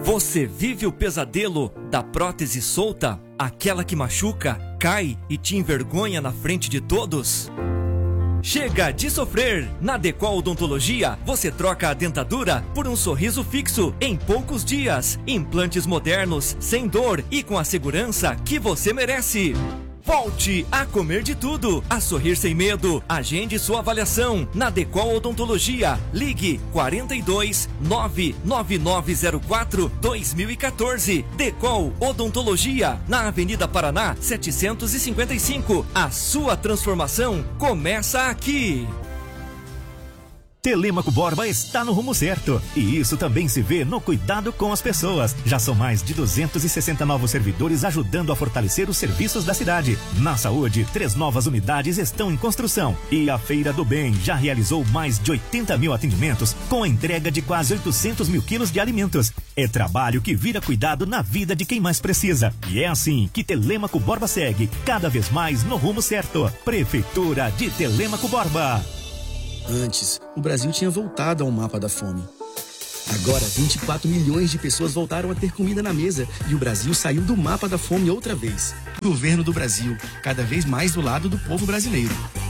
Você vive o pesadelo da prótese solta? Aquela que machuca, cai e te envergonha na frente de todos? Chega de sofrer! Na Decol Odontologia, você troca a dentadura por um sorriso fixo em poucos dias. Implantes modernos, sem dor e com a segurança que você merece. Volte a comer de tudo, a sorrir sem medo. Agende sua avaliação na Decol Odontologia. Ligue 42 99904 2014. Decol Odontologia, na Avenida Paraná 755. A sua transformação começa aqui. Telêmaco Borba está no rumo certo. E isso também se vê no cuidado com as pessoas. Já são mais de 260 novos servidores ajudando a fortalecer os serviços da cidade. Na saúde, 3 novas unidades estão em construção. E a Feira do Bem já realizou mais de 80 mil atendimentos com a entrega de quase 800 mil quilos de alimentos. É trabalho que vira cuidado na vida de quem mais precisa. E é assim que Telêmaco Borba segue, cada vez mais no rumo certo. Prefeitura de Telêmaco Borba. Antes, o Brasil tinha voltado ao mapa da fome. Agora, 24 milhões de pessoas voltaram a ter comida na mesa e o Brasil saiu do mapa da fome outra vez. Governo do Brasil, cada vez mais do lado do povo brasileiro.